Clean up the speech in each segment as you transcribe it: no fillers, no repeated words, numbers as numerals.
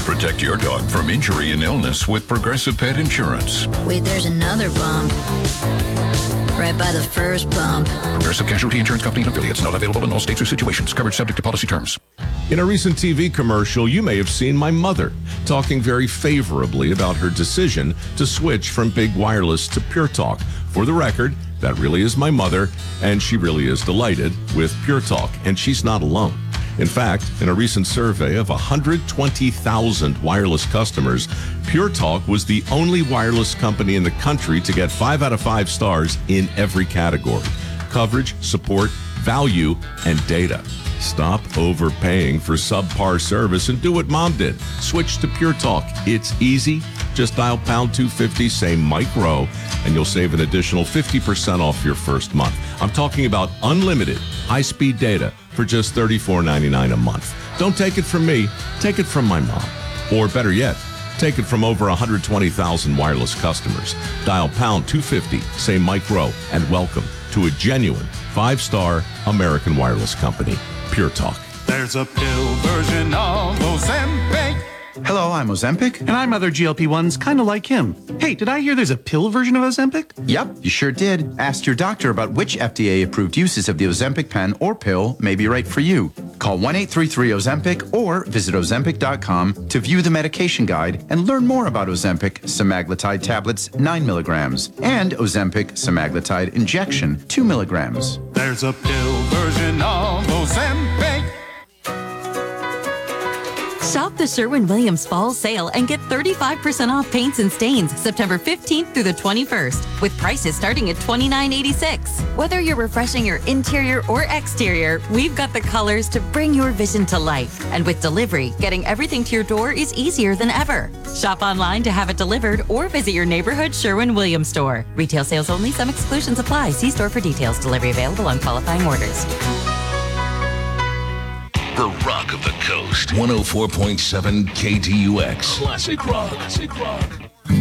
Protect your dog from injury and illness with Progressive Pet Insurance. Wait, there's another bump. Right by the first bump. Progressive Casualty Insurance Company and affiliates. Not available in all states or situations. Coverage subject to policy terms. In a recent TV commercial, you may have seen my mother talking very favorably about her decision to switch from Big Wireless to Pure Talk. For the record, that really is my mother, and she really is delighted with Pure Talk, and she's not alone. In fact, in a recent survey of 120,000 wireless customers, Pure Talk was the only wireless company in the country to get 5 out of 5 stars in every category: coverage, support, value, and data. Stop overpaying for subpar service and do what Mom did. Switch to Pure Talk. It's easy. Just dial pound 250, say Mike Rowe, and you'll save an additional 50% off your first month. I'm talking about unlimited high-speed data for just $34.99 a month. Don't take it from me. Take it from my mom. Or better yet, take it from over 120,000 wireless customers. Dial pound 250, say Mike Rowe, and welcome to a genuine 5-star American wireless company, Pure Talk. There's a pill version of Ozempic. Hello, I'm Ozempic. And I'm other GLP-1s kind of like him. Hey, did I hear there's a pill version of Ozempic? Yep, you sure did. Ask your doctor about which FDA-approved uses of the Ozempic pen or pill may be right for you. Call 1-833-OZEMPIC or visit Ozempic.com to view the medication guide and learn more about Ozempic semaglutide tablets 9 milligrams and Ozempic semaglutide injection 2 milligrams. There's a pill version of Ozempic. Shop the Sherwin-Williams Fall Sale and get 35% off paints and stains September 15th through the 21st, with prices starting at $29.86. Whether you're refreshing your interior or exterior, we've got the colors to bring your vision to life. And with delivery, getting everything to your door is easier than ever. Shop online to have it delivered or visit your neighborhood Sherwin-Williams store. Retail sales only. Some exclusions apply. See store for details. Delivery available on qualifying orders. The Rock of the Coast, 104.7 KTUX. Classic rock. Classic rock.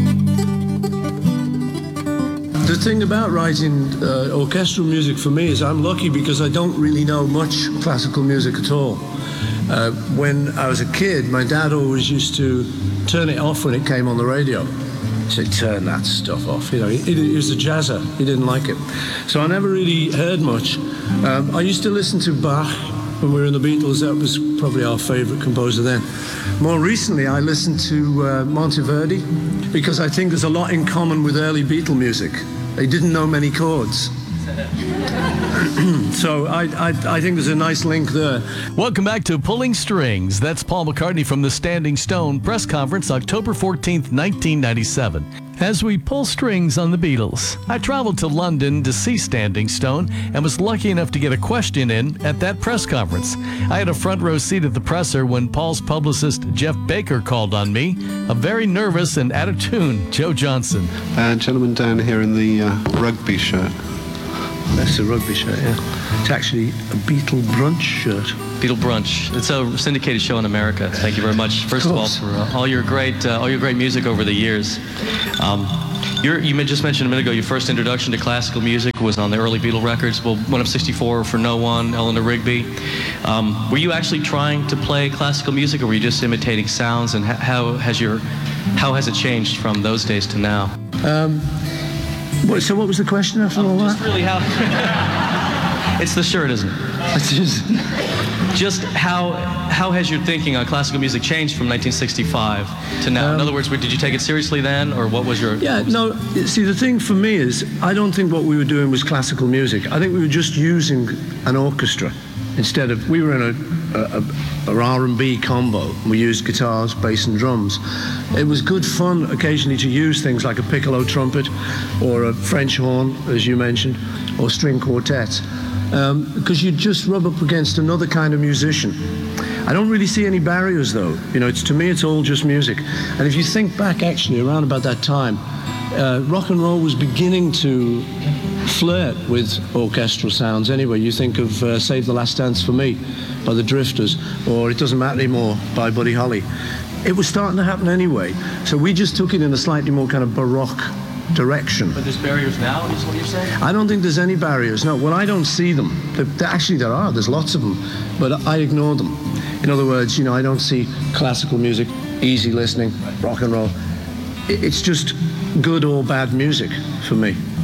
The thing about writing orchestral music for me is I'm lucky because I don't really know much classical music at all. When I was a kid, my dad always used to turn it off when it came on the radio. He said, turn that stuff off. You know, he was a jazzer. He didn't like it. So I never really heard much. I used to listen to Bach. When we were in the Beatles, that was probably our favorite composer then. More recently, I listened to Monteverdi because I think there's a lot in common with early Beatle music. They didn't know many chords. So I think there's a nice link there. Welcome back to Pulling Strings. That's Paul McCartney from the Standing Stone press conference, October 14th, 1997. As we pull strings on the Beatles, I traveled to London to see Standing Stone and was lucky enough to get a question in at that press conference. I had a front row seat at the presser when Paul's publicist Jeff Baker called on me, a very nervous and out of tune Joe Johnson. Gentleman down here in the rugby shirt. That's a rugby shirt, yeah. It's actually a Beatle Brunch shirt. Beatle Brunch. It's a syndicated show in America. Thank you very much, first of all, for all your great music over the years. You just mentioned a minute ago your first introduction to classical music was on the early Beatle records. Well, One of 64 for No One, Eleanor Rigby. Were you actually trying to play classical music, or were you just imitating sounds? And how has it changed from those days to now? So what was the question after all that? Just really how... It's the shirt, isn't it? Just how has your thinking on classical music changed from 1965 to now? In other words, did you take it seriously then, or what was your... Yeah, no, see, the thing for me is, I don't think what we were doing was classical music. I think we were just using an orchestra instead of... We were in a R&B combo. We used guitars, bass and drums. It was good fun occasionally to use things like a piccolo trumpet or a French horn, as you mentioned, or string quartets, because you just rub up against another kind of musician. I don't really see any barriers, though. You know, to me, it's all just music. And if you think back, actually, around about that time, rock and roll was beginning to flirt with orchestral sounds anyway. You think of Save the Last Dance for Me by the Drifters, or It Doesn't Matter Anymore by Buddy Holly. It was starting to happen anyway. So we just took it in a slightly more kind of baroque direction. But there's barriers now, is what you're saying? I don't think there's any barriers. No, well, I don't see them. Actually, there are. There's lots of them. But I ignore them. In other words, you know, I don't see classical music easy listening, rock and roll. It's just good or bad music for me.